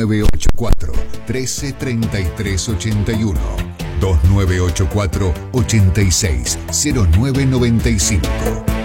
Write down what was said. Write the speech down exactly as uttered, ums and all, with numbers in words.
nueve ocho cuatro, trece, treinta y tres ochenta y uno. dos nueve ocho cuatro, ochenta y seis, cero nueve noventa y cinco.